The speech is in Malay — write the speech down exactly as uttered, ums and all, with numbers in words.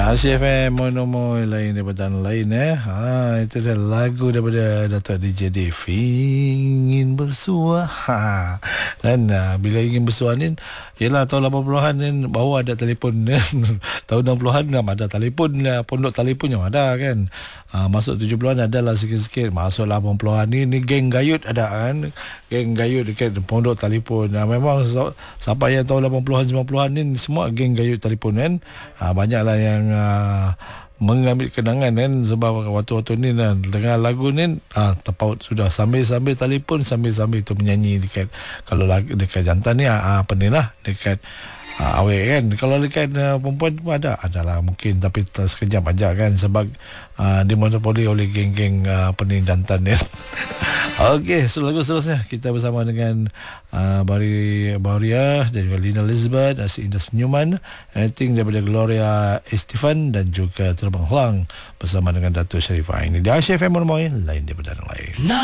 Asyik F M Mono-Mono lain daripada lain eh. Ha, itu dah lagu daripada Datuk D J Dave, ingin bersua. Ha. Dan uh, bila ingin bersua ni, ialah tahun lapan puluhan ni baru ada telefon kan. Tahun enam puluhan dah ada telefon lah, pondok telefon yang ada kan. Uh, masuk tujuh puluhan ada lah sikit-sikit. Masuk lapan puluhan ni ni geng gayut ada kan. Geng gayut dekat pondok telefon. Uh, memang sampai yang tahun lapan puluhan sembilan puluhan ni semua geng gayut telefon kan. Uh, banyaklah yang Uh, mengambil kenangan kan, sebab waktu-waktu ni lah, dengar lagu ni ah, terpaut sudah, sambil-sambil telefon, sambil-sambil tu menyanyi dekat, kalau lagu dekat jantan ni ah, apa ni lah dekat ah, awet kan. Kalau dekat uh, perempuan pun ada adalah mungkin, tapi sekejap aja kan, sebab uh, dimonopoli oleh geng-geng uh, apa ni jantan ni. Okey, so lagu seterusnya kita bersama dengan uh, Bari Bauria dan juga Lina Elizabeth, Asyik Indah Senyuman, Anything daripada Gloria Estefan dan juga Terbang Helang bersama dengan Datuk Sharifah. Ini dia Asyik F M Mono-Mono lain daripada lain.